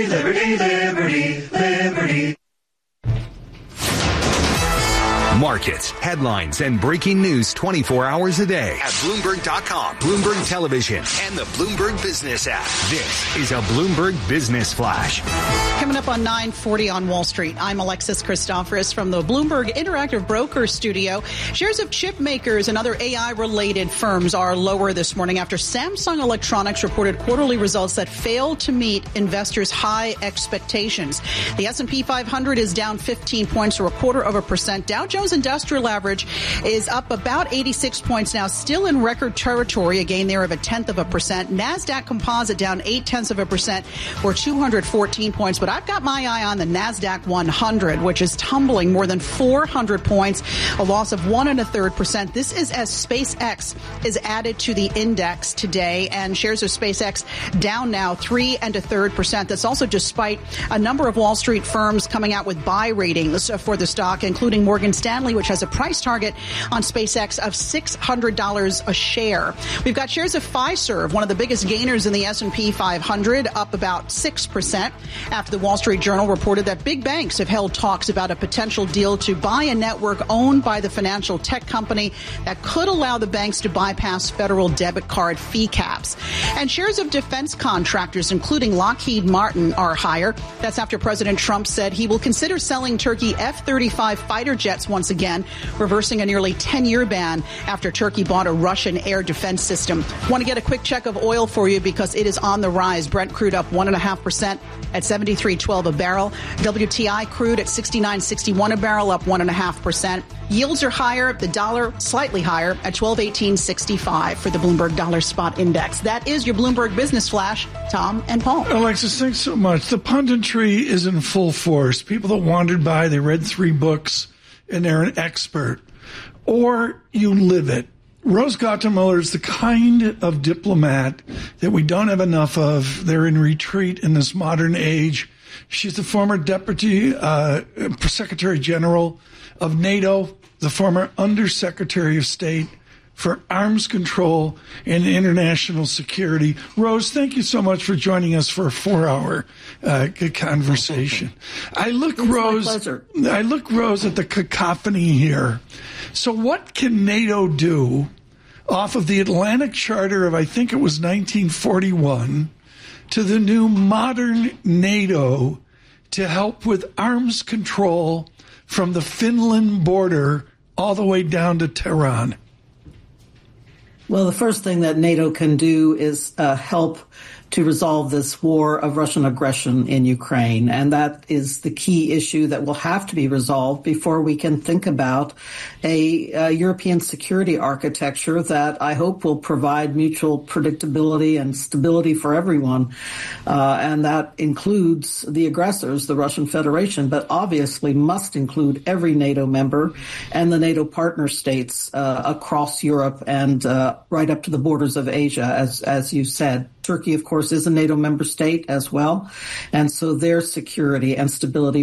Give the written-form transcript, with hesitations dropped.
liberty, liberty, liberty. Markets, headlines, and breaking news 24 hours a day at Bloomberg.com, Bloomberg Television, and the Bloomberg Business app. This is a Bloomberg Business Flash. Coming up on 9:40 on Wall Street, I'm Alexis Christoforous from the Bloomberg Interactive Broker Studio. Shares of chip makers and other AI-related firms are lower this morning after Samsung Electronics reported quarterly results that failed to meet investors' high expectations. The S&P 500 is down 15 points, or 0.25%. Dow Jones Industrial Average is up about 86 points now, still in record territory, a gain there of 0.1%. NASDAQ Composite down 0.8%, or 214 points. But I've got my eye on the NASDAQ 100, which is tumbling more than 400 points, a loss of 1.33%. This is as SpaceX is added to the index today, and shares of SpaceX down now 3.33%. That's also despite a number of Wall Street firms coming out with buy ratings for the stock, including Morgan Stanley, which has a price target on SpaceX of $600 a share. We've got shares of Fiserv, one of the biggest gainers in the S&P 500, up about 6% after the Wall Street Journal reported that big banks have held talks about a potential deal to buy a network owned by the financial tech company that could allow the banks to bypass federal debit card fee caps. And shares of defense contractors, including Lockheed Martin, are higher. That's after President Trump said he will consider selling Turkey F-35 fighter jets once again, reversing a nearly 10-year ban after Turkey bought a Russian air defense system. Want to get a quick check of oil for you because it is on the rise. Brent crude up 1.5% at $73.12 a barrel. WTI crude at $69.61 a barrel, up 1.5%. Yields are higher. The dollar slightly higher at $12.1865 for the Bloomberg Dollar Spot Index. That is your Bloomberg Business Flash. Tom and Paul. Alexis, thanks so much. The punditry is in full force. People that wandered by, they read 3 books, and they're an expert. Or you live it. Rose Gottemoeller is the kind of diplomat that we don't have enough of. They're in retreat in this modern age. She's the former Deputy Secretary General of NATO, the former Undersecretary of State for Arms Control and International Security. Rose, thank you so much for joining us for a 4-hour conversation. I look, Rose, at the cacophony here. So what can NATO do off of the Atlantic Charter of, I think it was 1941, to the new modern NATO to help with arms control from the Finland border all the way down to Tehran? Well, the first thing that NATO can do is help to resolve this war of Russian aggression in Ukraine. And that is the key issue that will have to be resolved before we can think about a European security architecture that I hope will provide mutual predictability and stability for everyone. And that includes the aggressors, the Russian Federation, but obviously must include every NATO member and the NATO partner states across Europe and right up to the borders of Asia, as you said. Turkey, of course, is a NATO member state as well. And so their security and stability